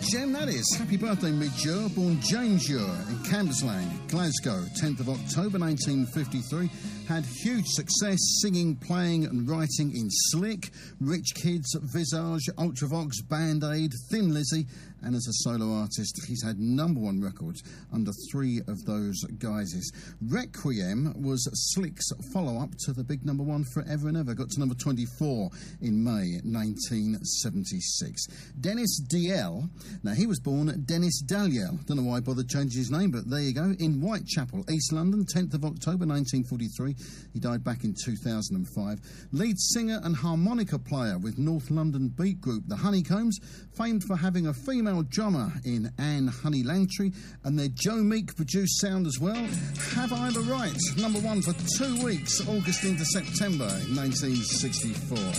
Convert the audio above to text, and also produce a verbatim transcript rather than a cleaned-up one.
gem that is. Happy birthday, Midge Ure, born James Ure in Cambuslang, Glasgow, tenth of October nineteen fifty-three. Had huge success singing, playing and writing in Slick, Rich Kids, Visage, Ultravox, Band Aid, Thin Lizzy, and as a solo artist he's had number one records under three of those guises. Requiem was Slick's follow-up to the big number one Forever and Ever, got to number twenty-four in May nineteen seventy-six. Dennis D L, now he was born Dennis Dalyell, don't know why I bothered changing his name, but there you go, in Whitechapel, East London, tenth of October nineteen forty-three. He died back in two thousand five. Lead singer and harmonica player with North London beat group The Honeycombs, famed for having a female drummer in Anne Honey Langtry, and their Joe Meek produced sound as well. Have I the Right, number one for two weeks, August into September nineteen sixty-four.